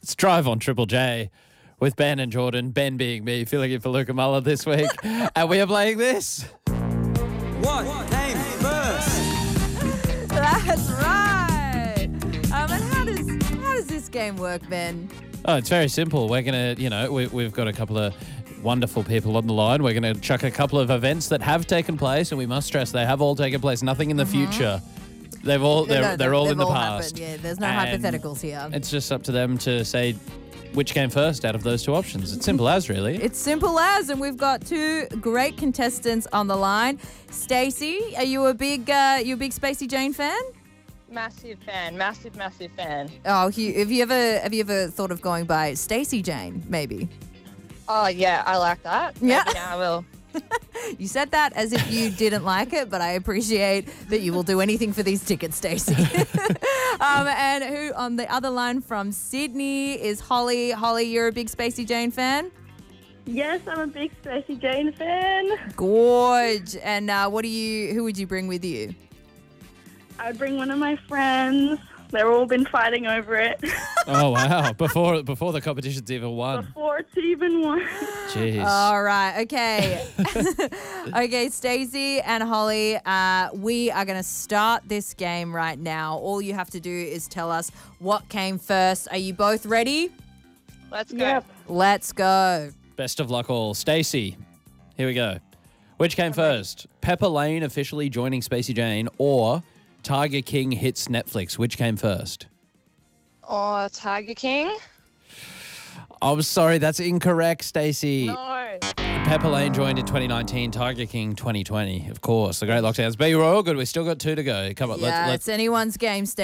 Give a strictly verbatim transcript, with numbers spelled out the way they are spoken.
It's Drive on Triple J with Ben and Jordan. Ben being me, filling in for Luca Muller this week. And we are playing this. What came first? That's right. Um, and how does how does this game work, Ben? Oh, it's very simple. We're going to, you know, we, we've got a couple of wonderful people on the line. We're going to chuck a couple of events that have taken place, and we must stress they have all taken place. Nothing in the Mm-hmm. future. They've all, they're, No, they're all they've in the all past. happened, yeah, there's no And hypotheticals here. It's just up to them to say which came first out of those two options. It's simple as, really. It's simple as, and we've got two great contestants on the line. Stacey, are you a big uh, you a big Spacey Jane fan? Massive fan, massive, massive fan. Oh, Hugh, have you ever have you ever thought of going by Stacey Jane? Maybe. Oh, yeah, I like that. Yeah. Maybe now I will. You said that as if you didn't like it, but I appreciate that you will do anything for these tickets, Stacey. um, and who on the other line from Sydney is Holly. Holly, you're a big Spacey Jane fan? Yes, I'm a big Spacey Jane fan. Gorge. And uh, what do you? Who would you bring with you? I would bring one of my friends. They've all been fighting over it Oh, wow. Before before the competition's even won. before it's even won. Jeez. All right. Okay. Okay, Stacey and Holly, uh, we are going to start this game right now. All you have to do is tell us what came first. Are you both ready? Let's go. Yep. Let's go. Best of luck all. Stacey, here we go. Which came first? Pepper Lane officially joining Spacey Jane or Tiger King hits Netflix? Which came first? Oh, Tiger King? I'm sorry, that's incorrect, Stacey. No. Pepper Lane joined in twenty nineteen, Tiger King twenty twenty, of course. The Great Lockdowns. But you're all good. We've still got two to go. Come on, Yeah, let's, let's it's anyone's game, Stacey.